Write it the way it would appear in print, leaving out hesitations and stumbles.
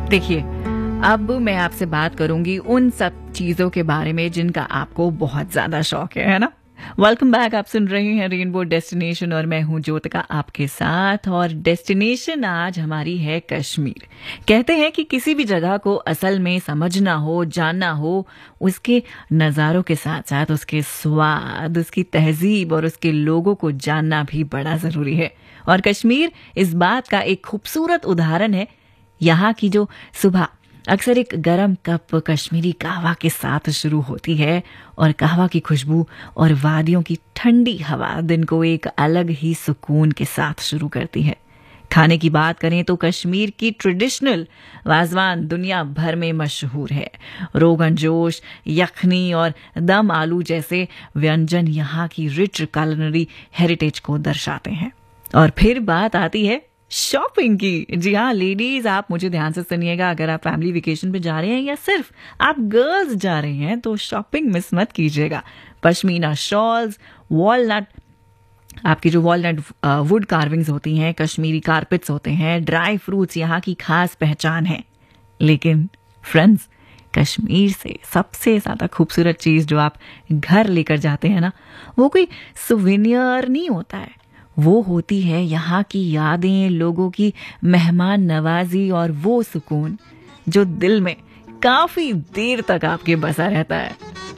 देखिए, अब मैं आपसे बात करूंगी उन सब चीजों के बारे में जिनका आपको बहुत ज्यादा शौक है ना? Welcome back. आप सुन रहे हैं रेनबो डेस्टिनेशन और मैं हूं ज्योतिका आपके साथ। और डेस्टिनेशन आज हमारी है कश्मीर। कहते हैं कि किसी भी जगह को असल में समझना हो, जानना हो, उसके नज़ारों के साथ साथ उसके स्वाद, उसकी तहजीब और उसके लोगों को जानना भी बड़ा जरूरी है। और कश्मीर इस बात का एक खूबसूरत उदाहरण है। यहाँ की जो सुबह अक्सर एक गरम कप कश्मीरी कहवा के साथ शुरू होती है और कहवा की खुशबू और वादियों की ठंडी हवा दिन को एक अलग ही सुकून के साथ शुरू करती है। खाने की बात करें तो कश्मीर की ट्रेडिशनल वाजवान दुनिया भर में मशहूर है। रोगन जोश, यखनी और दम आलू जैसे व्यंजन यहाँ की रिच कुलिनरी हेरिटेज को दर्शाते हैं। और फिर बात आती है शॉपिंग की। जी हाँ लेडीज, आप मुझे ध्यान से सुनिएगा। अगर आप फैमिली वेकेशन पे जा रहे हैं या सिर्फ आप गर्ल्स जा रहे हैं तो शॉपिंग मिस मत कीजिएगा। पश्मीना शॉल्स, वॉलनट, आपकी जो वॉलनट वुड कार्विंग्स होती हैं, कश्मीरी कारपेट्स होते हैं, ड्राई फ्रूट्स यहाँ की खास पहचान है। लेकिन फ्रेंड्स, कश्मीर से सबसे ज्यादा खूबसूरत चीज जो आप घर लेकर जाते हैं ना, वो कोई सुवेनियर नहीं होता है। वो होती है यहाँ की यादें, लोगों की मेहमान नवाजी और वो सुकून जो दिल में काफी देर तक आपके बसा रहता है।